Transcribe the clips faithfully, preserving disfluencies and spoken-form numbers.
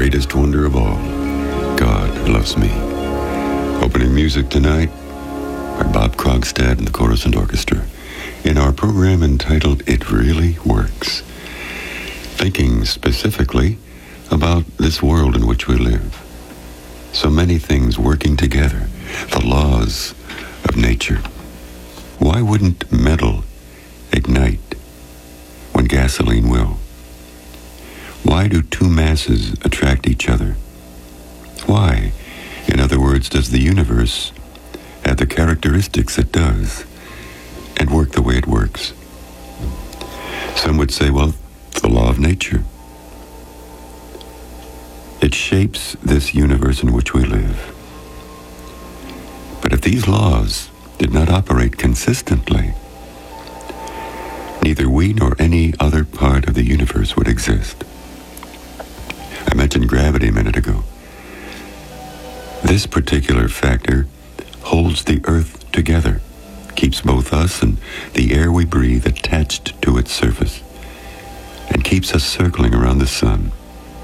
greatest wonder of all, God loves me. Opening music tonight by Bob Krogstad and the Chorus and Orchestra in our program entitled It Really Works, thinking specifically about this world in which we live. So many things working together, the laws of nature. Why wouldn't metal ignite when gasoline will? Why do two masses attract each other? Why, in other words, does the universe have the characteristics it does and work the way it works? Some would say, well, the law of nature. It shapes this universe in which we live. But if these laws did not operate consistently, neither we nor any other part of the universe would exist. I mentioned gravity a minute ago. This particular factor holds the earth together, keeps both us and the air we breathe attached to its surface, and keeps us circling around the sun.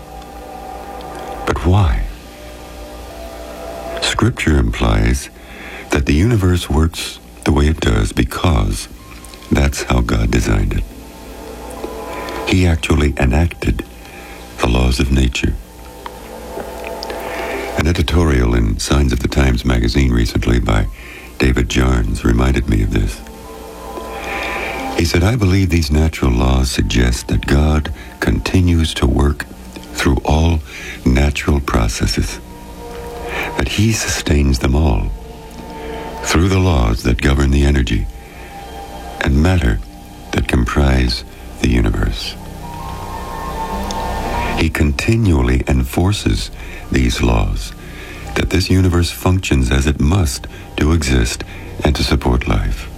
But why? Scripture implies that the universe works the way it does because that's how God designed it. He actually enacted the laws of nature. An editorial in Signs of the Times magazine recently by David Jarnes reminded me of this. He said, I believe these natural laws suggest that God continues to work through all natural processes, that he sustains them all through the laws that govern the energy and matter that comprise the universe. He continually enforces these laws, that this universe functions as it must to exist and to support life.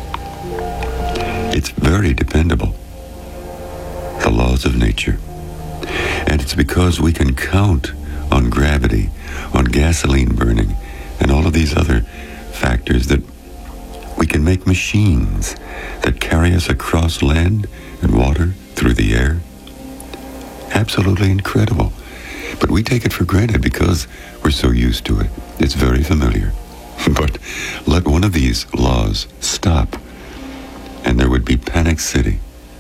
It's very dependable, the laws of nature. And it's because we can count on gravity, on gasoline burning, and all of these other factors that we can make machines that carry us across land and water through the air. Absolutely incredible. But we take it for granted because we're so used to it. It's very familiar. But let one of these laws stop, and there would be Panic City.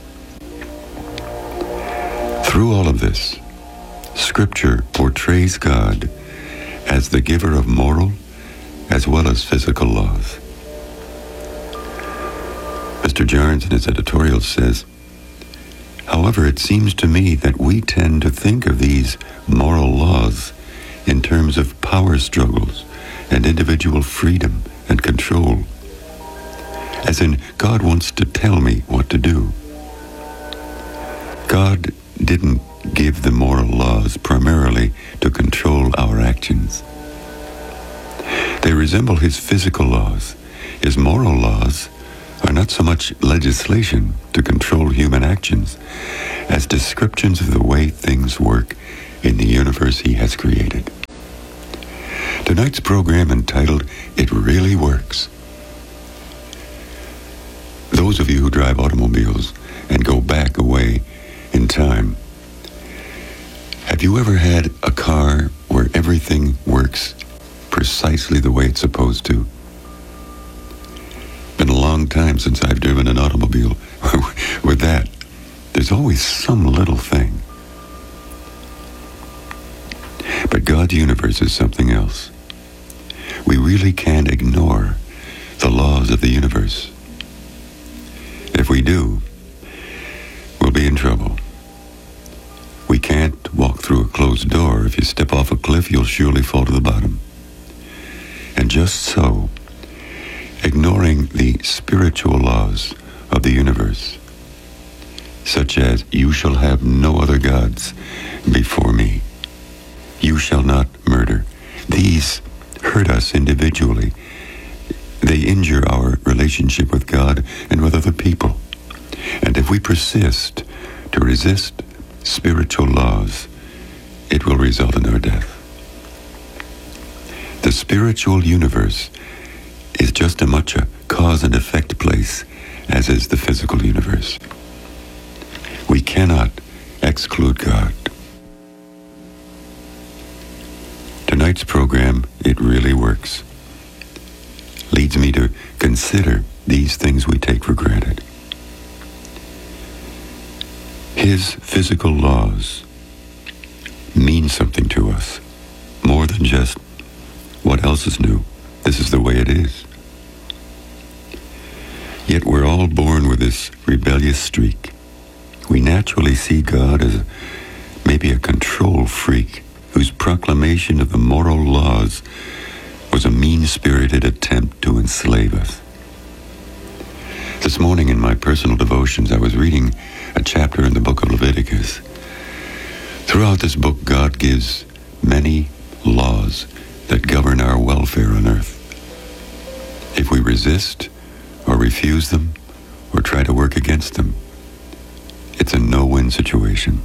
Through all of this, Scripture portrays God as the giver of moral as well as physical laws. Mister Jarnes in his editorial says, however, it seems to me that we tend to think of these moral laws in terms of power struggles and individual freedom and control, as in God wants to tell me what to do. God didn't give the moral laws primarily to control our actions. They resemble his physical laws. His moral laws are not so much legislation to control human actions as descriptions of the way things work in the universe he has created. Tonight's program entitled It Really Works. Those of you who drive automobiles and go back away in time, have you ever had a car where everything works precisely the way it's supposed to? Been a long time since I've driven an automobile. With that, there's always some little thing. But God's universe is something else. We really can't ignore the laws of the universe. If we do, we'll be in trouble. We can't walk through a closed door. If you step off a cliff, you'll surely fall to the bottom. And just so, ignoring the spiritual laws of the universe, such as, you shall have no other gods before me. You shall not murder. These hurt us individually. They injure our relationship with God and with other people. And if we persist to resist spiritual laws, it will result in our death. The spiritual universe is just as much a cause and effect place as is the physical universe. We cannot exclude God. Tonight's program, It Really Works, leads me to consider these things we take for granted. His physical laws mean something to us, more than just what else is new. This is the way it is. Yet we're all born with this rebellious streak. We naturally see God as maybe a control freak whose proclamation of the moral laws was a mean-spirited attempt to enslave us. This morning in my personal devotions, I was reading a chapter in the book of Leviticus. Throughout this book, God gives many laws that govern our welfare on earth. If we resist or refuse them or try to work against them, it's a no-win situation.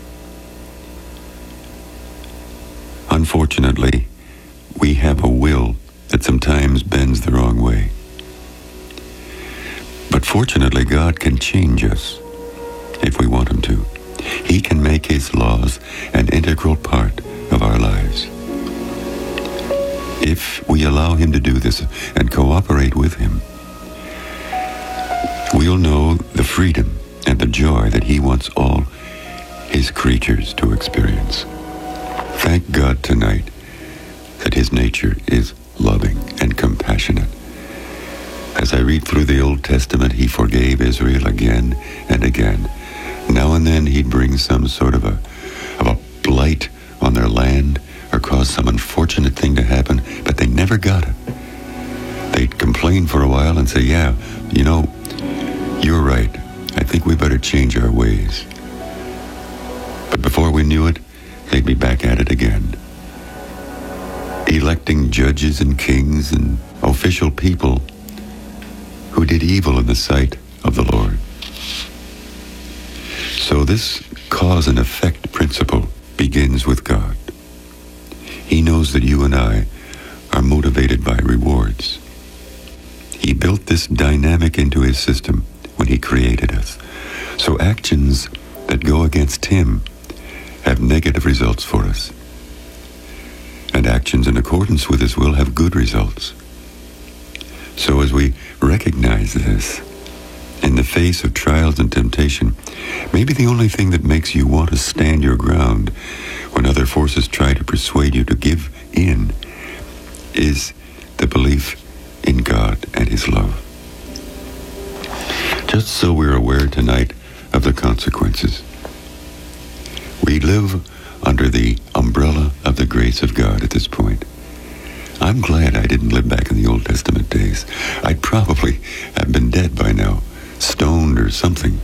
Unfortunately, we have a will that sometimes bends the wrong way. But fortunately, God can change us if we want Him to. He can make His laws an integral part of our lives. If we allow Him to do this and cooperate with Him, we'll know the freedom and the joy that He wants all His creatures to experience. Thank God tonight that His nature is loving and compassionate. As I read through the Old Testament, He forgave Israel again and again. Now and then He'd bring some sort of a, of a blight on their land or cause some unfortunate thing to happen, but they never got it. They'd complain for a while and say, yeah, you know, you're right. I think we better change our ways. But before we knew it, they'd be back at it again, electing judges and kings and official people who did evil in the sight of the Lord. So this cause and effect principle begins with God. He knows that you and I are motivated by rewards. He built this dynamic into His system when He created us. So actions that go against Him have negative results for us. And actions in accordance with His will have good results. So as we recognize this, in the face of trials and temptation, maybe the only thing that makes you want to stand your ground when other forces try to persuade you to give in is the belief in God and His love. Just so we're aware tonight of the consequences. We live under the umbrella of the grace of God at this point. I'm glad I didn't live back in the Old Testament days. I'd probably have been dead by now, stoned or something.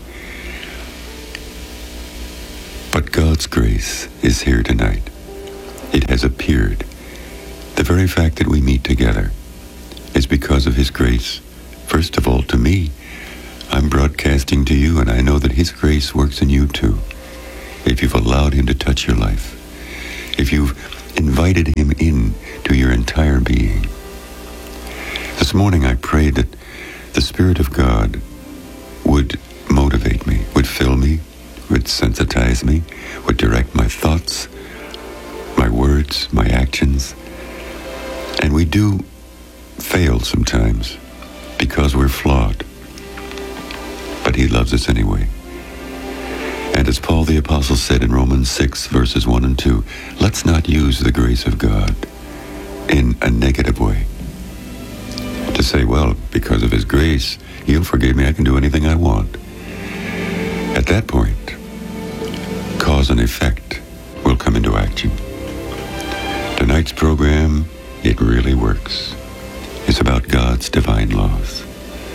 But God's grace is here tonight. It has appeared. The very fact that we meet together is because of His grace. First of all, to me, I'm broadcasting to you, and I know that His grace works in you too. If you've allowed Him to touch your life, if you've invited Him in to your entire being. This morning I prayed that the Spirit of God would motivate me, would fill me, would sensitize me, would direct my thoughts, my words, my actions. And we do fail sometimes because we're flawed. But He loves us anyway. And as Paul the Apostle said in Romans six, verses one and two, let's not use the grace of God in a negative way. To say, well, because of His grace, He'll forgive me, I can do anything I want. At that point, cause and effect will come into action. Tonight's program, It Really Works, is about God's divine laws.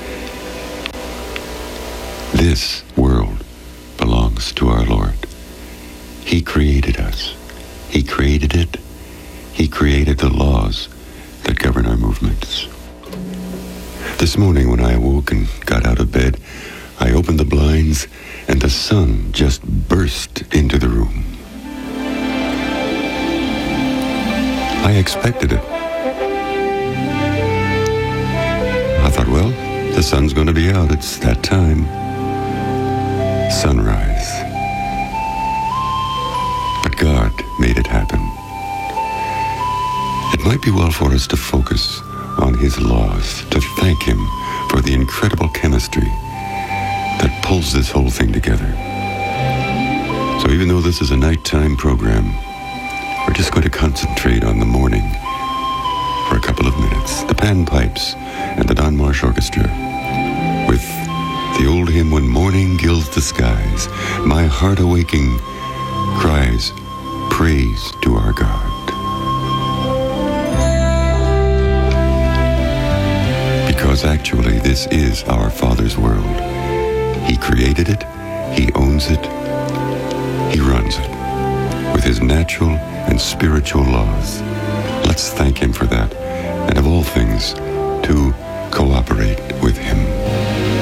This world belongs to our Lord. He created us. He created it. He created the laws that govern our movements. This morning when I awoke and got out of bed, I opened the blinds and the sun just burst into the room. I expected it. I thought, well, the sun's going to be out. It's that time. Sunrise. But God made it happen. might be well for us to focus on his laws, to thank him for the incredible chemistry that pulls this whole thing together. So even though this is a nighttime program, we're just going to concentrate on the morning for a couple of minutes. The panpipes and the Don Marsh Orchestra with the old hymn, When Morning Gilds the Skies, my heart awaking cries praise to our God. Because actually this is our Father's world. He created it, he owns it, he runs it with his natural and spiritual laws. Let's thank him for that, and of all things, to cooperate with him.